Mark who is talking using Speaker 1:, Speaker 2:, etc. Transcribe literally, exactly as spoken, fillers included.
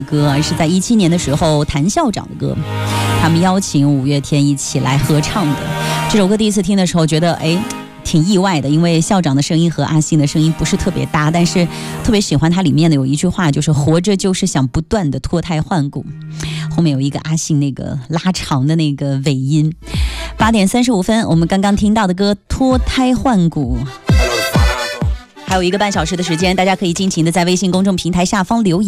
Speaker 1: 歌，而是在一七年的时候谭校长的歌，他们邀请五月天一起来合唱的。这首歌第一次听的时候觉得哎挺意外的，因为校长的声音和阿信的声音不是特别搭，但是特别喜欢它里面的有一句话，就是活着就是想不断的脱胎换骨，后面有一个阿信那个拉长的那个尾音。八点三十五分，我们刚刚听到的歌脱胎换骨，还有一个半小时的时间，大家可以尽情的在微信公众平台下方留言。